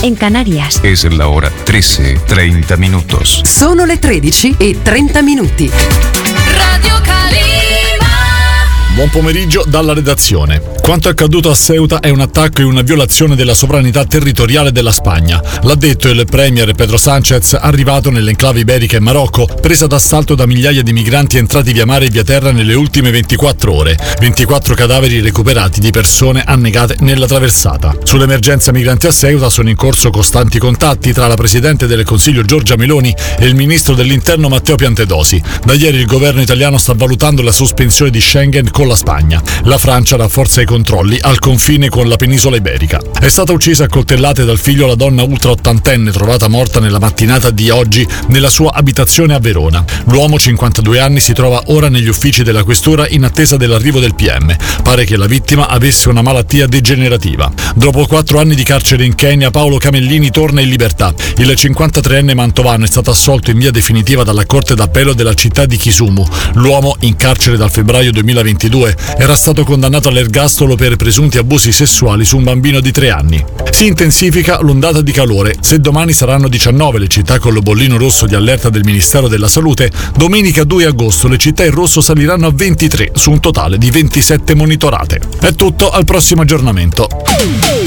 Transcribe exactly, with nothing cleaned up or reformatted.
en Canarias. Es la hora trece, treinta minutos. Sono le tredici e trenta minuti. Radio Calima. Buon pomeriggio dalla redazione. Quanto accaduto a Ceuta è un attacco e una violazione della sovranità territoriale della Spagna. L'ha detto il premier Pedro Sánchez, arrivato nell'enclave iberica in Marocco, presa d'assalto da migliaia di migranti entrati via mare e via terra nelle ultime ventiquattro ore. ventiquattro cadaveri recuperati di persone annegate nella traversata. Sull'emergenza migranti a Ceuta sono in corso costanti contatti tra la presidente del Consiglio Giorgia Meloni e il ministro dell'Interno Matteo Piantedosi. Da ieri il governo italiano sta valutando la sospensione di Schengen con la Spagna. La Francia rafforza i controlli al confine con la penisola iberica. È stata uccisa a coltellate dal figlio la donna ultra ottantenne trovata morta nella mattinata di oggi nella sua abitazione a Verona. L'uomo, cinquantadue anni, si trova ora negli uffici della questura in attesa dell'arrivo del P M. Pare che la vittima avesse una malattia degenerativa. Dopo quattro anni di carcere in Kenya, Paolo Camellini torna in libertà. Il cinquantatreenne mantovano è stato assolto in via definitiva dalla Corte d'Appello della città di Kisumu. L'uomo, in carcere dal febbraio duemilaventidue, era stato condannato all'ergastolo per presunti abusi sessuali su un bambino di tre anni. Si intensifica l'ondata di calore. Se domani saranno diciannove le città con il bollino rosso di allerta del Ministero della Salute, domenica due agosto le città in rosso saliranno a ventitré su un totale di ventisette monitorate. È tutto, al prossimo aggiornamento.